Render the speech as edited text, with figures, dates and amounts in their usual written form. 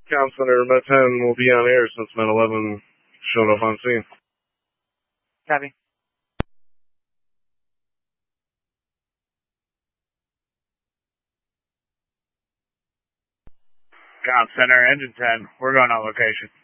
Comm Center, Met 10 will be on air since Met 11 showed up on scene. Copy. Comm Center, Engine 10, we're going on location.